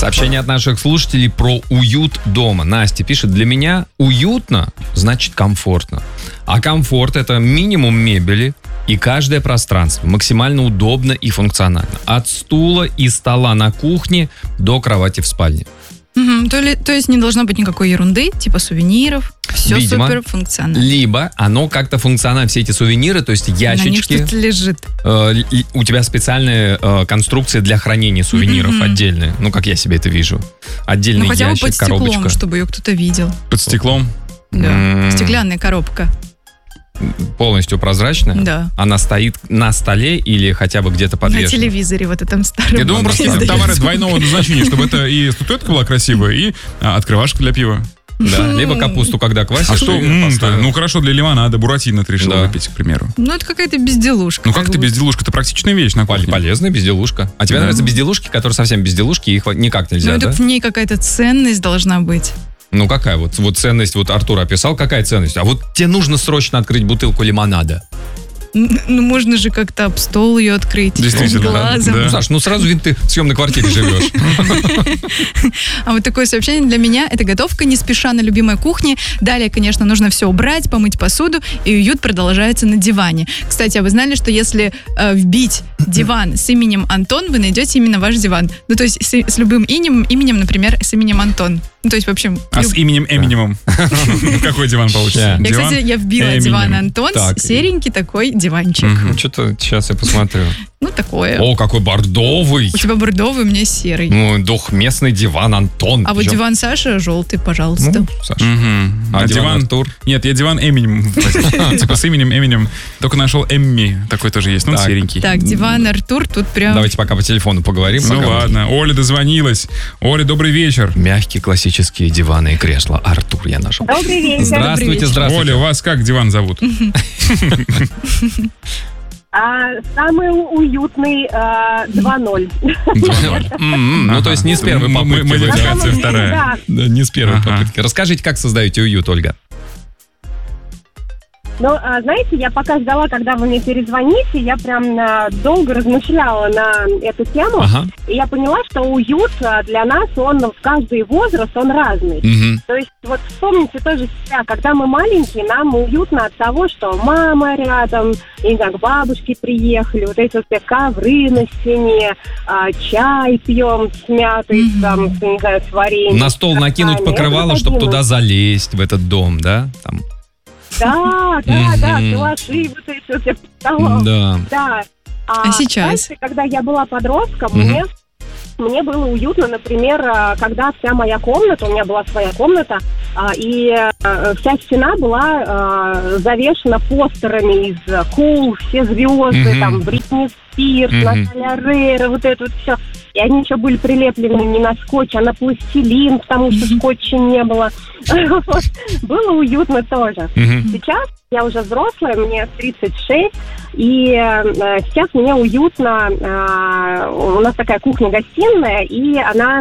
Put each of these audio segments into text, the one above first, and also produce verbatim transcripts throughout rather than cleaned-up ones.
Сообщение от наших слушателей про уют дома. Настя пишет: для меня уютно значит комфортно. А комфорт — это минимум мебели и каждое пространство максимально удобно и функционально. От стула и стола на кухне до кровати в спальне. Угу, то, ли, то есть не должно быть никакой ерунды, типа сувениров. Все Видимо, супер функционально. Либо оно как-то функционально, все эти сувениры, то есть ящички. На них что-то лежит. Э, у тебя специальная э, конструкция для хранения сувениров mm-hmm. отдельная. Ну, как я себе это вижу. Отдельный ну, хотя ящик, бы под стеклом, коробочка. Чтобы ее кто-то видел. Под стеклом? Да, mm-hmm. стеклянная коробка. Полностью прозрачная? Да. Она стоит на столе или хотя бы где-то подвешена? На телевизоре вот этом старом. Я думаю, просто это товары двойного назначения, чтобы это и статуэтка была красивая, и а, открывашка для пива. Да, либо капусту, когда квасишь. А что? М-м, ну хорошо, для лимонада буратино ты решил да. выпить, к примеру. Ну это какая-то безделушка. Ну как это безделушка? Это практичная вещь на кухне. Полезная безделушка. А тебе да. нравятся безделушки, которые совсем безделушки, их никак нельзя, ну, да? Ну так в ней какая-то ценность должна быть. Ну какая вот, вот ценность, вот Артур описал, какая ценность? А вот тебе нужно срочно открыть бутылку лимонада. Ну, можно же как-то об стол ее открыть. Действительно, глазом. Да. Ну, Саш, ну сразу видно, ты в съемной квартире живешь. А вот такое сообщение для меня — это готовка не спеша на любимой кухне. Далее, конечно, нужно все убрать, помыть посуду, и уют продолжается на диване. Кстати, а вы знали, что если э, вбить диван с именем Антон, вы найдете именно ваш диван? Ну, то есть с, с любым именем, именем, например, с именем Антон. Ну, то есть, в общем... А люб... с именем Эминемом? Какой диван получится? Я, кстати, я вбила диван Антон, серенький такой диванчик. Что-то сейчас я посмотрю. Ну, такое. О, какой бордовый. У тебя бордовый, у меня серый. Ну, двухместный диван Антон. А вот диван Саша желтый, пожалуйста. Ну, Саша. Угу. А, а диван Артур? Нет, я диван Эминем. Типа с именем Эминем. Только нашел Эмми. Такой тоже есть, ну, серенький. Так, диван Артур тут прям... Давайте пока по телефону поговорим. Ну, ладно. Оля дозвонилась. Оля, добрый вечер. Мягкие классические диваны и кресла. Артур я нашел. Добрый вечер. Здравствуйте, здравствуйте. Оля, у вас как диван зовут? А, самый уютный а, два ноль. Ну, то есть не с первой попытки. Модификация вторая. Не с первой попытки. Расскажите, как создаете уют, Ольга? Ну, а, знаете, я пока ждала, когда вы мне перезвоните, я прям а, долго размышляла на эту тему, ага. и я поняла, что уют а, для нас, он в каждый возраст, он разный. Угу. То есть, вот вспомните тоже себя, когда мы маленькие, нам уютно от того, что мама рядом, и как бабушки приехали, вот эти вот ковры на стене, а, чай пьем с мятой, угу. там, не знаю, с вареньем. На стол накинуть покрывало, чтобы туда залезть, в этот дом, да? Там. Да, да, mm-hmm. да, калаши, вот эти вот все столом. Да. да. А, а сейчас? Раньше, когда я была подростком, mm-hmm. мне, мне было уютно, например, когда вся моя комната, у меня была своя комната, и вся стена была завешена постерами из Cool, все звезды, mm-hmm. там, Бритни Спирс, mm-hmm. Наталья Рейра, вот это вот все. И они еще были прилеплены не на скотч, а на пластилин, потому что скотча не было. Было уютно тоже. Сейчас я уже взрослая, мне тридцать шесть, и сейчас мне уютно. У нас такая кухня-гостиная, и она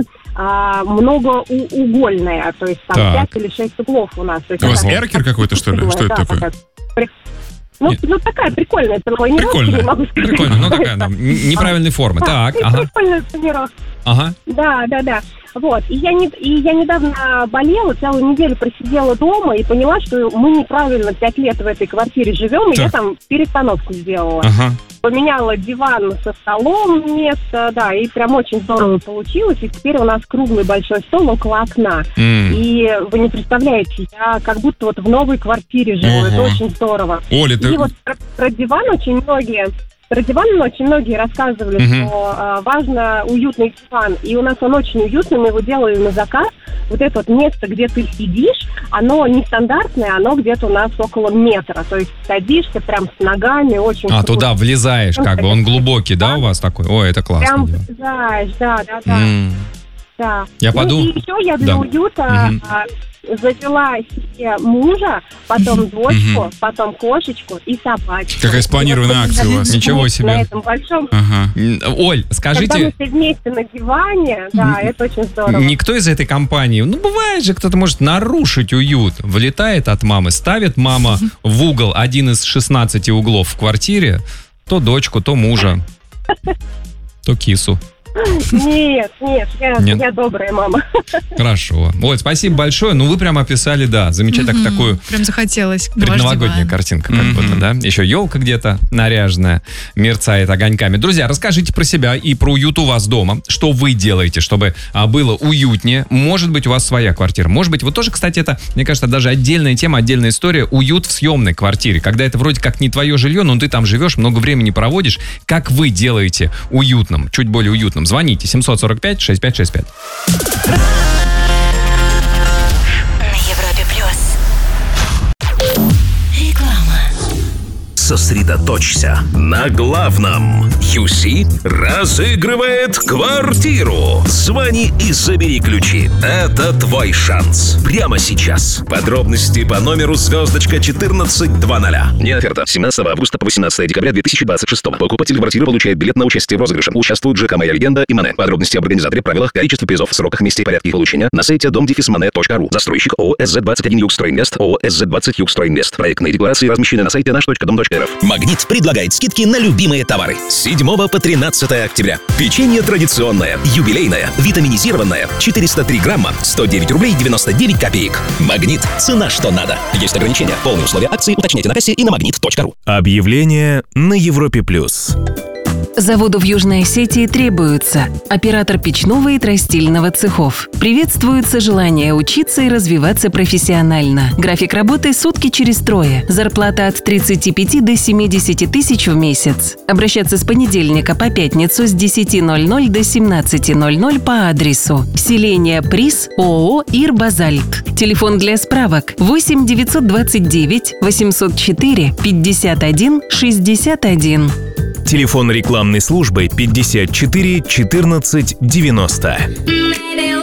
многоугольная, то есть там пять или шесть углов у нас. У вас эркер какой-то, что ли? Что это такое? Ну, ну, такая прикольная планировка, Прикольная. не могу сказать. Прикольная, ну такая, да, неправильной формы. Да, так, ага. Прикольная планировка. Ага. Да, да, да. Вот. И я, не, и я недавно болела, целую неделю просидела дома и поняла, что мы неправильно пять лет в этой квартире живем, и так. я там перестановку сделала. Ага. Поменяла диван со столом место, да, и прям очень здорово получилось. И теперь у нас круглый большой стол около окна. Mm. И вы не представляете, я как будто вот в новой квартире живу. Uh-huh. Это очень здорово. Оля, ты... И вот про, про диван очень многие... Про диван очень многие рассказывали, uh-huh. что э, важно уютный диван. И у нас он очень уютный, мы его делали на заказ. Вот это вот место, где ты сидишь, оно нестандартное, оно где-то у нас около метра. То есть садишься прям с ногами, очень... А, туда влезаешь, как бы, он глубокий, да, у вас такой? Ой, это классно. Прям влезаешь, да, да, да. Mm. да. Я ну, подумал... И еще я для да. уюта... Uh-huh. завела себе мужа, потом дочку, угу. потом кошечку и собачку. Какая спланированная акция у вас. Ничего себе. На этом большом... Ага. Оль, скажите... Когда мы все вместе на диване, да, это очень здорово. Никто из этой компании, ну, бывает же, кто-то может нарушить уют. Влетает от мамы, ставит мама в угол один из шестнадцати углов в квартире, то дочку, то мужа, то кису. Нет, нет, я, Нет. я добрая мама. Хорошо. Ой, спасибо большое. Ну, вы прям описали, да, замечательно Мгм. такую Прям захотелось. на ваш предновогодняя диван. картинка как Мгм. будто, да? Еще елка где-то наряженная, мерцает огоньками. Друзья, расскажите про себя и про уют у вас дома. Что вы делаете, чтобы а, было уютнее? Может быть, у вас своя квартира. Может быть, вот тоже, кстати, это, мне кажется, даже отдельная тема, отдельная история. Уют в съемной квартире. Когда это вроде как не твое жилье, но ты там живешь, много времени проводишь. Как вы делаете уютным, чуть более уютным? Звоните семь сорок пять шестьдесят пять шестьдесят пять. На Европе плюс. Реклама. Сосредоточься на главном. ю си разыгрывает квартиру. Звони и забери ключи. Это твой шанс. Прямо сейчас. Подробности по номеру звездочка четырнадцать двадцать. Не оферта. семнадцатого августа по восемнадцатое декабря две тысячи двадцать шестого. Покупатель квартиры получает билет на участие в розыгрыше. Участвуют ЖК «Моя легенда» и Мане. Подробности об организаторе, правилах, количестве призов, сроках, месте и порядке их получения на сайте дом дефис мане точка ру. Застройщик ООО эс зет двадцать один Югстройинвест, ООО эс зет двадцать Югстройинвест. Проектные декларации размещены на сайте наш точка дом точка эр эф. Магнит предлагает скидки на любимые товары. С седьмого по тринадцатое октября. Печенье традиционное, юбилейное, витаминизированное, четыреста три грамма, сто девять рублей девяносто девять копеек. Магнит. Цена что надо. Есть ограничения. Полные условия акции уточняйте на кассе и на магнит точка ру. Объявление на Европе плюс. Заводу в Южной Осетии требуется оператор печного и тростильного цехов. Приветствуется желание учиться и развиваться профессионально. График работы сутки через трое. Зарплата от тридцати пяти до семидесяти тысяч в месяц. Обращаться с понедельника по пятницу с десяти ноль-ноль до семнадцати ноль-ноль по адресу селение Приз, ООО «Ирбазальт». Телефон для справок восемь девятьсот двадцать девять восемьсот четыре пятьдесят один шестьдесят один. Телефон рекламной службы пятьдесят четыре четырнадцать девяносто.